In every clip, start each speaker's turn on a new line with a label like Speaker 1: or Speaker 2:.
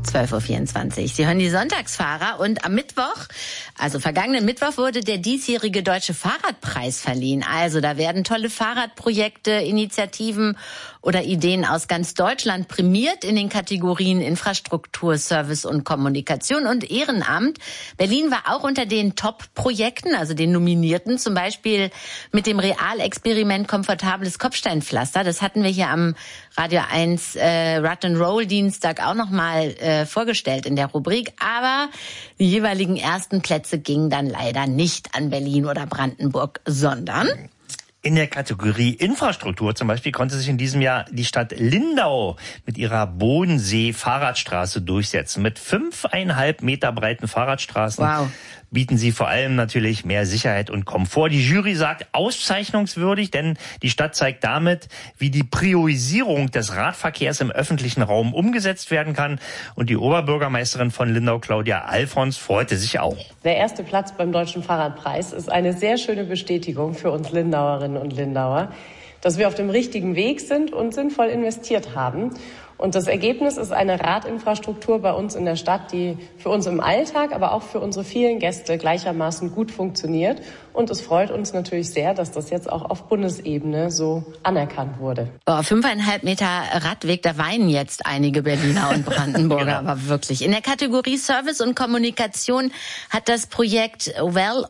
Speaker 1: 12.24 Uhr. Sie hören die Sonntagsfahrer und am Mittwoch, also vergangenen Mittwoch, wurde der diesjährige Deutsche Fahrradpreis verliehen. Also da werden tolle Fahrradprojekte, Initiativen oder Ideen aus ganz Deutschland prämiert in den Kategorien Infrastruktur, Service und Kommunikation und Ehrenamt. Berlin war auch unter den Top-Projekten, also den Nominierten, zum Beispiel mit dem Realexperiment komfortables Kopfsteinpflaster. Das hatten wir hier am Radio 1 Rock'n'Roll Dienstag auch nochmal vorgestellt in der Rubrik. Aber die jeweiligen ersten Plätze gingen dann leider nicht an Berlin oder Brandenburg, sondern
Speaker 2: in der Kategorie Infrastruktur zum Beispiel konnte sich in diesem Jahr die Stadt Lindau mit ihrer Bodensee-Fahrradstraße durchsetzen. Mit 5,5 Meter breiten Fahrradstraßen bieten sie vor allem natürlich mehr Sicherheit und Komfort. Die Jury sagt auszeichnungswürdig, denn die Stadt zeigt damit, wie die Priorisierung des Radverkehrs im öffentlichen Raum umgesetzt werden kann. Und die Oberbürgermeisterin von Lindau, Claudia Alfons, freute sich auch.
Speaker 3: Der erste Platz beim Deutschen Fahrradpreis ist eine sehr schöne Bestätigung für uns Lindauerinnen und Lindauer, dass wir auf dem richtigen Weg sind und sinnvoll investiert haben. Und das Ergebnis ist eine Radinfrastruktur bei uns in der Stadt, die für uns im Alltag, aber auch für unsere vielen Gäste gleichermaßen gut funktioniert. Und es freut uns natürlich sehr, dass das jetzt auch auf Bundesebene so anerkannt wurde.
Speaker 1: 5,5 Meter Radweg, da weinen jetzt einige Berliner und Brandenburger, genau. Aber wirklich. In der Kategorie Service und Kommunikation hat das Projekt Well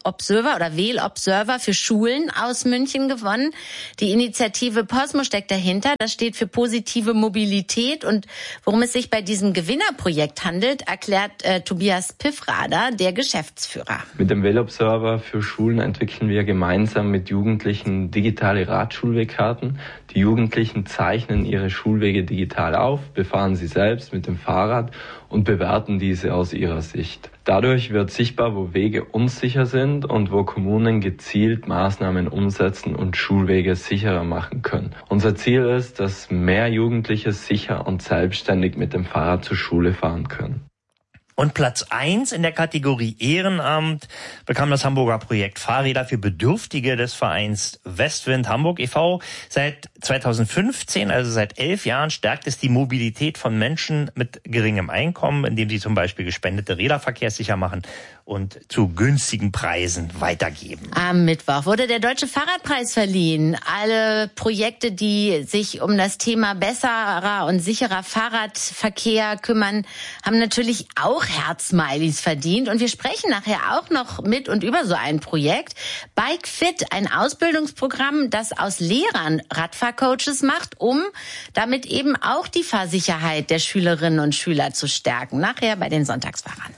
Speaker 1: Observer für Schulen aus München gewonnen. Die Initiative Posmo steckt dahinter. Das steht für positive Mobilität. Und worum es sich bei diesem Gewinnerprojekt handelt, erklärt Tobias Piffrader, der Geschäftsführer.
Speaker 4: Mit dem Well Observer für Schulen entwickeln wir gemeinsam mit Jugendlichen digitale Radschulwegkarten. Die Jugendlichen zeichnen ihre Schulwege digital auf, befahren sie selbst mit dem Fahrrad und bewerten diese aus ihrer Sicht. Dadurch wird sichtbar, wo Wege unsicher sind und wo Kommunen gezielt Maßnahmen umsetzen und Schulwege sicherer machen können. Unser Ziel ist, dass mehr Jugendliche sicher und selbstständig mit dem Fahrrad zur Schule fahren können.
Speaker 2: Und Platz 1 in der Kategorie Ehrenamt bekam das Hamburger Projekt Fahrräder für Bedürftige des Vereins Westwind Hamburg e.V. Seit 2015, also seit 11 Jahren, stärkt es die Mobilität von Menschen mit geringem Einkommen, indem sie zum Beispiel gespendete Räder verkehrssicher machen und zu günstigen Preisen weitergeben.
Speaker 1: Am Mittwoch wurde der Deutsche Fahrradpreis verliehen. Alle Projekte, die sich um das Thema besserer und sicherer Fahrradverkehr kümmern, haben natürlich auch Herzsmileys verdient. Und wir sprechen nachher auch noch mit und über so ein Projekt. Bike Fit, ein Ausbildungsprogramm, das aus Lehrern Radfahrcoaches macht, um damit eben auch die Fahrsicherheit der Schülerinnen und Schüler zu stärken. Nachher bei den Sonntagsfahrern.